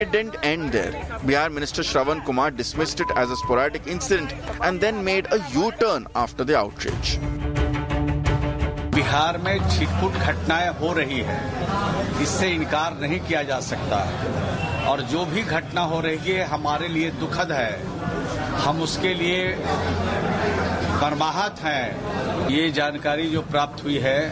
It didn't end there. Bihar Minister Shravan Kumar dismissed it as a sporadic incident and then made a U-turn after the outrage. Bihar में छिटपुट घटनाएं हो रही है, इससे इनकार नहीं किया जा सकता और जो भी घटना हो रही है हमारे लिए दुखद है, हम उसके लिए मर्माहत हैं। ये जानकारी जो प्राप्त हुई है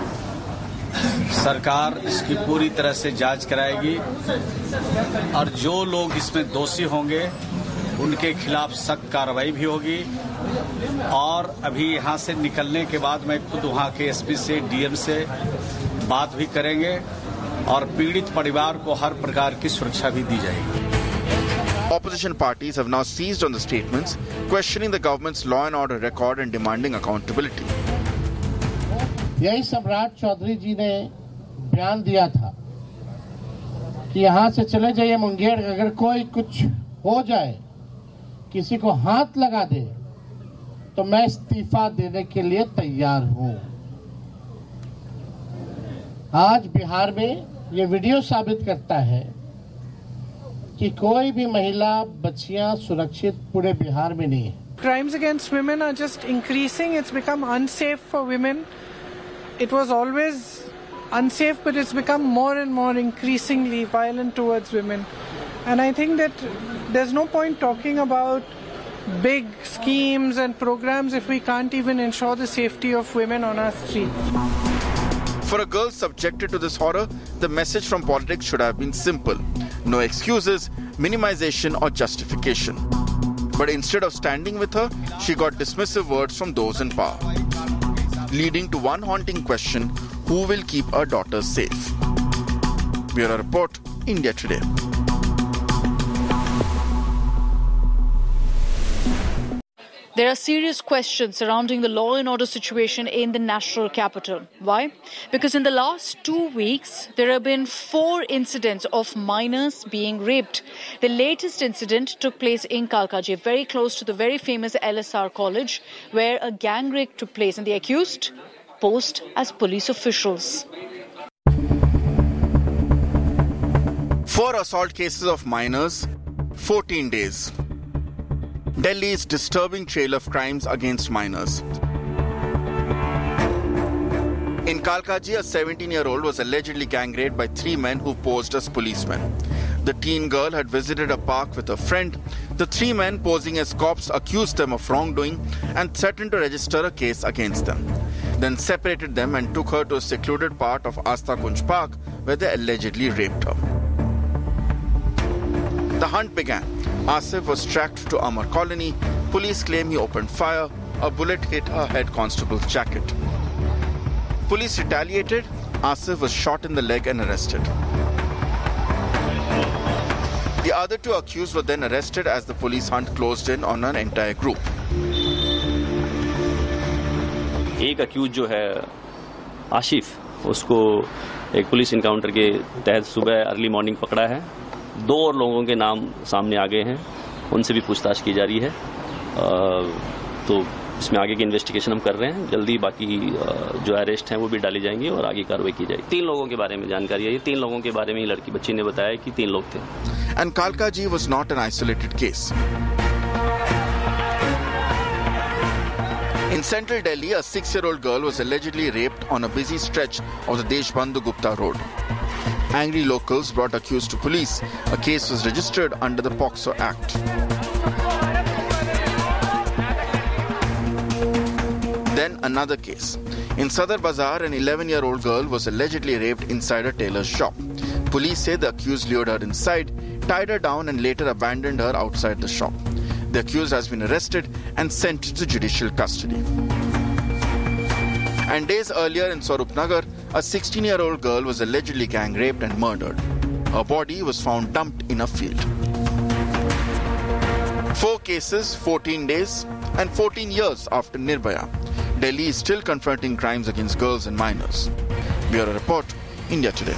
सरकार इसकी पूरी तरह से जांच कराएगी और जो लोग इसमें दोषी होंगे उनके खिलाफ सख्त कार्रवाई भी होगी और अभी यहाँ से निकलने के बाद मैं खुद वहाँ के एसपी से डीएम से बात भी करेंगे और पीड़ित परिवार को हर प्रकार की सुरक्षा भी दी जाएगी। Opposition parties have now seized on the statements, questioning the government's law and order record and demanding accountability. यही सम्राट चौधरी जी ने बयान दिया था कि यहाँ से चले जाइए मुंगेर, अगर कोई कुछ हो जाए, किसी को हाथ लगा दे तो मैं इस्तीफा देने के लिए तैयार हूं। आज बिहार में ये वीडियो साबित करता है कि कोई भी महिला, बच्चियां सुरक्षित पूरे बिहार में नहीं है। Crimes against women are just increasing. It's become unsafe for women. It was always unsafe, but it's become more and more increasingly violent towards women. And I think that there's no point talking about big schemes and programs if we can't even ensure the safety of women on our streets. For a girl subjected to this horror, the message from politics should have been simple. No excuses, minimization or justification. But instead of standing with her, she got dismissive words from those in power, leading to one haunting question: who will keep our daughters safe? Bureau Report, India Today. There are serious questions surrounding the law and order situation in the national capital. Why? Because in the last 2 weeks, there have been 4 incidents of minors being raped. The latest incident took place in Kalkaji, very close to the very famous LSR college, where a gang rape took place, and the accused posed as police officials. 4 assault cases of minors, 14 days. Delhi's disturbing trail of crimes against minors. In Kalkaji, a 17-year-old was allegedly gang raped by 3 men who posed as policemen. The teen girl had visited a park with a friend. The 3 men posing as cops accused them of wrongdoing and threatened to register a case against them. Then separated them and took her to a secluded part of Asta Kunj Park where they allegedly raped her. The hunt began. Asif was tracked to Amar Colony. Police claim he opened fire. A bullet hit a head constable's jacket. Police retaliated. Asif was shot in the leg and arrested. The other 2 accused were then arrested as the police hunt closed in on an entire group. एक accused जो है आशिफ, उसको एक police encounter के तहत सुबह early morning पकड़ा है। 2 और लोगों के नाम सामने आ गए हैं, उनसे भी पूछताछ की जा रही है। तो इसमें आगे की इन्वेस्टिगेशन हम कर रहे हैं। जल्दी बाकी जो अरेस्ट हैं वो भी डाली जाएंगी और आगे कार्रवाई की जाएगी। 3 लोगों के बारे में जानकारी है। ये 3 लोगों के बारे में लड़की बच्ची ने बताया कि 3 लोग थे। And Kalkaji was not an isolated case. In central Delhi, a 6-year-old girl was allegedly raped on a busy stretch of the Deshbandhu Gupta Road. Angry locals brought accused to police. A case was registered under the POCSO Act. Then another case. In Sadar Bazaar, an 11-year-old girl was allegedly raped inside a tailor's shop. Police say the accused lured her inside, tied her down and later abandoned her outside the shop. The accused has been arrested and sent to judicial custody. And days earlier in Swarupnagar, a 16-year-old girl was allegedly gang raped and murdered. Her body was found dumped in a field. 4 cases, 14 days, and 14 years after Nirbhaya. Delhi is still confronting crimes against girls and minors. Bureau Report, India Today.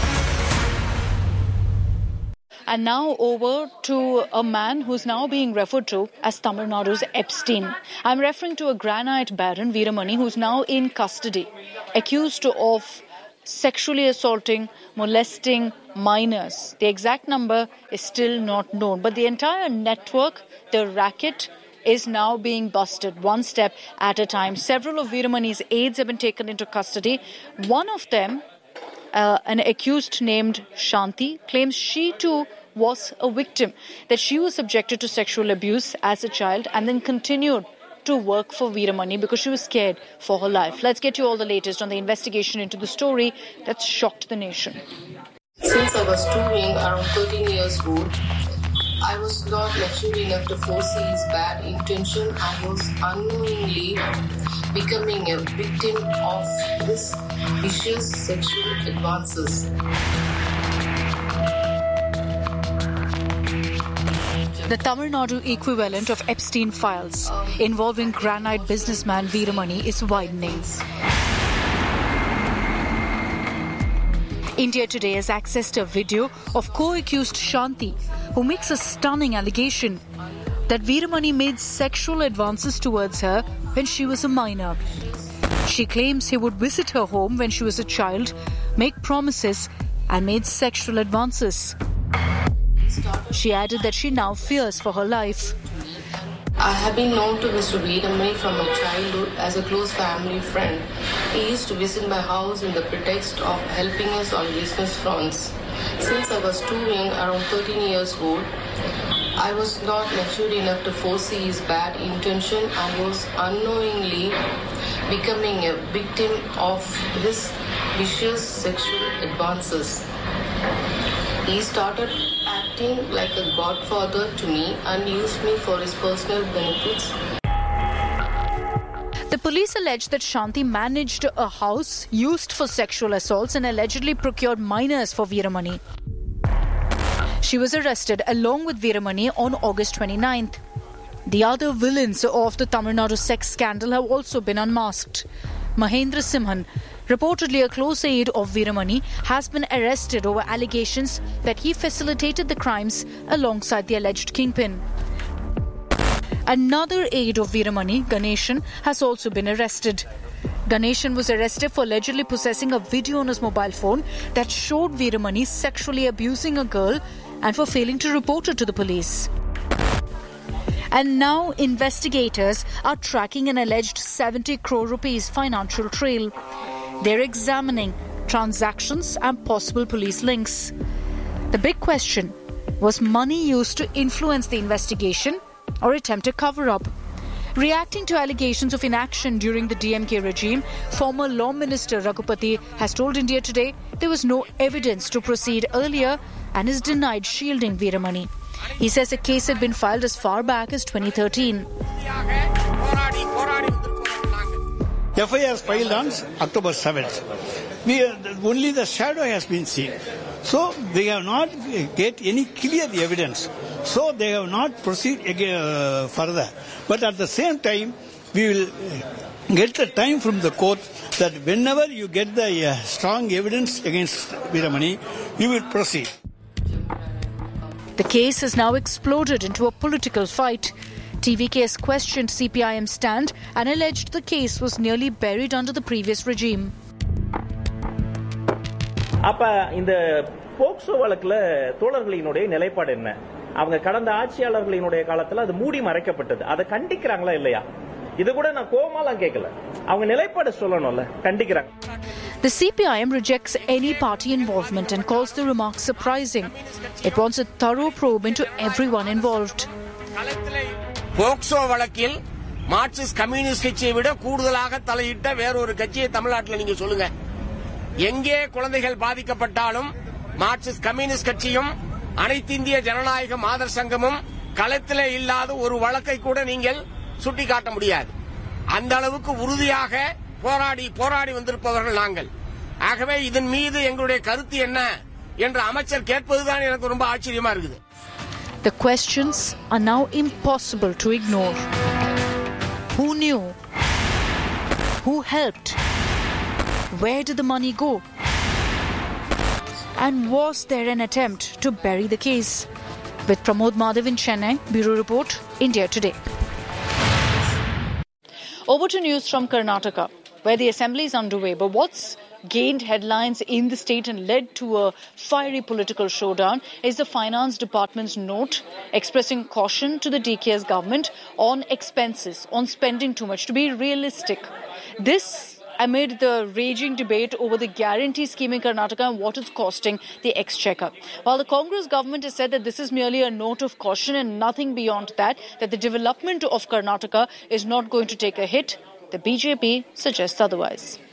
And now over to a man who's now being referred to as Tamil Nadu's Epstein. I'm referring to a granite baron, Veeramani, who's now in custody, accused of sexually assaulting, molesting minors. The exact number is still not known, but the entire network, the racket, is now being busted one step at a time. Several of Veeramani's aides have been taken into custody. One of them, an accused named Shanti, claims she too was a victim, that she was subjected to sexual abuse as a child and then continued to work for Veeramani because she was scared for her life. Let's get you all the latest on the investigation into the story that's shocked the nation. Since I was too young, around 13 years old, I was not mature enough to foresee his bad intention. I was unknowingly becoming a victim of his vicious sexual advances. The Tamil Nadu equivalent of Epstein files involving granite businessman Veeramani is widening. India Today has accessed a video of co-accused Shanti, who makes a stunning allegation that Veeramani made sexual advances towards her when she was a minor. She claims he would visit her home when she was a child, make promises and made sexual advances. She added that she now fears for her life. I have been known to Mr. Veeramani from my childhood as a close family friend. He used to visit my house in the pretext of helping us on business fronts. Since I was too young, around 13 years old, I was not mature enough to foresee his bad intention. I was unknowingly becoming a victim of his vicious sexual advances. He started acting like a godfather to me and used me for his personal benefits. The police allege that Shanti managed a house used for sexual assaults and allegedly procured minors for Veeramani. She was arrested along with Veeramani on August 29th. The other villains of the Tamil Nadu sex scandal have also been unmasked. Mahendra Simhan, reportedly a close aide of Veeramani, has been arrested over allegations that he facilitated the crimes alongside the alleged kingpin. Another aide of Veeramani, Ganeshan, has also been arrested. Ganeshan was arrested for allegedly possessing a video on his mobile phone that showed Veeramani sexually abusing a girl and for failing to report it to the police. And now investigators are tracking an alleged 70 crore rupees financial trail. They're examining transactions and possible police links. The big question, was money used to influence the investigation or attempt a cover-up? Reacting to allegations of inaction during the DMK regime, former Law Minister Raghupati has told India Today there was no evidence to proceed earlier and is denied shielding Veeramani. He says a case had been filed as far back as 2013. FIR was filed on October 7th. Only the shadow has been seen. So they have not get any clear evidence. So they have not proceeded further. But at the same time, we will get the time from the court that whenever you get the strong evidence against Veeramani, you will proceed. The case has now exploded into a political fight. TVK has questioned CPIM's stand and alleged the case was nearly buried under the previous regime. அப்ப இந்த POCSO வழக்குல தோழர்களினுடைய நிலைப்பாடு என்ன? அவங்க கடந்த ஆட்சியாளர்களினுடைய காலத்துல அது மூடி மறைக்கப்பட்டது. அதை கண்டிக்கறாங்களா இல்லையா? இது கூட நான் கோமாலாம் கேட்கல. அவங்க நிலைப்பாடு சொல்லணும்ல, கண்டிக்கறாங்க. The CPIM rejects any party involvement and calls the remarks surprising. It wants a thorough probe into everyone involved. POCSO வழக்கில் மார்க்சிஸ்ட் கம்யூனிஸ்ட் கட்சியை விட கூடுதலாக தலையிட்ட வேறொரு கட்சியை தமிழ்நாட்டில் நீங்க சொல்லுங்க. எங்கே குழந்தைகள் பாதிக்கப்பட்டாலும் மார்க்சிஸ்ட் கம்யூனிஸ்ட் கட்சியும் அனைத்து இந்திய ஜனநாயக மாதர் சங்கமும் களத்திலே இல்லாத ஒரு வழக்கை கூட நீங்கள் சுட்டிக்காட்ட முடியாது. அந்த அளவுக்கு உறுதியாக போராடி வந்திருப்பவர்கள் நாங்கள். ஆகவே இதன் மீது எங்களுடைய கருத்து என்ன என்று அமைச்சர் கேட்பதுதான் எனக்கு ரொம்ப ஆச்சரியமா இருக்குது. The questions are now impossible to ignore. Who knew? Who helped? Where did the money go? And was there an attempt to bury the case? With Pramod Madhav in Chennai, Bureau Report, India Today. Over to news from Karnataka, where the assembly is underway. But what's gained headlines in the state and led to a fiery political showdown is the Finance Department's note expressing caution to the DKS government on expenses, on spending too much, to be realistic. This amid the raging debate over the guarantee scheme in Karnataka and what it's costing the exchequer. While the Congress government has said that this is merely a note of caution and nothing beyond that the development of Karnataka is not going to take a hit, the BJP suggests otherwise.